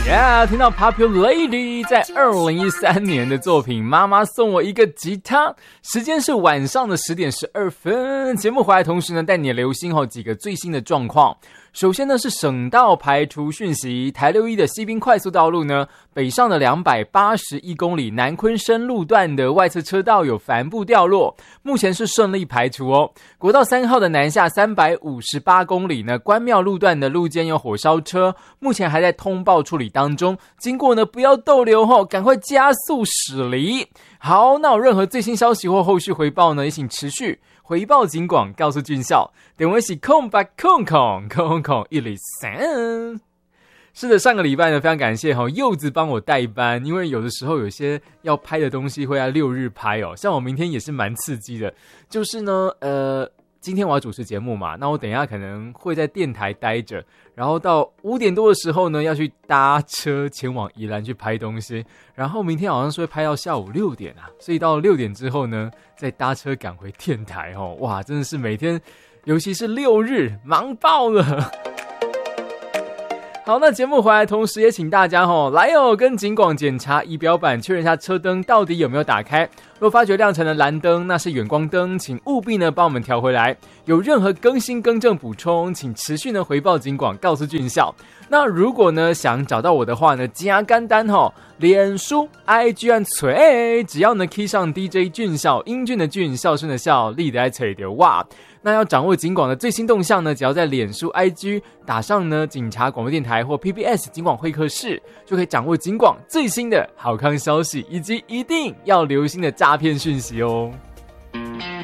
听到 Popular Lady 在2013年的作品《妈妈送我一个吉他》，时间是晚上的10点12分。节目回来同时呢，带你留心几个最新的状况。首先呢是省道排除讯息，台61的西滨快速道路呢，北上的281公里南昆深路段的外侧车道有帆布掉落，目前是顺利排除哦。国道3号的南下358公里呢，关庙路段的路肩有火烧车，目前还在通报处理当中，经过呢不要逗留赶快加速驶离。好，那有任何最新消息或后续回报呢，也请持续回报警广，告诉军校。电话是08000103。是的，上个礼拜呢，非常感谢柚子帮我代班，因为有的时候有些要拍的东西会在6日拍哦。像我明天也是蛮刺激的，就是呢，今天我要主持节目嘛，那我等一下可能会在电台待着，然后到5点多的时候呢，要去搭车前往宜兰去拍东西，然后明天好像是会拍到下午6点啊，所以到6点之后呢，再搭车赶回电台哦。哇，真的是每天，尤其是6日，忙爆了。好，那节目回来同时也请大家来跟警广检查仪表板，确认一下车灯到底有没有打开。如果发觉亮成了蓝灯，那是远光灯，请务必呢帮我们调回来。有任何更新更正补充，请持续呢回报警广，告诉军校。那如果呢想找到我的话呢，加简单脸书 IG 和锤，只要呢 key 上 DJ 俊孝，英俊的俊，孝顺的孝，力的爱锤的哇。那要掌握警广的最新动向呢，只要在脸书 IG 打上呢警察广播电台或 PBS 警广会客室，就可以掌握警广最新的好康消息，以及一定要留心的诈骗讯息哦。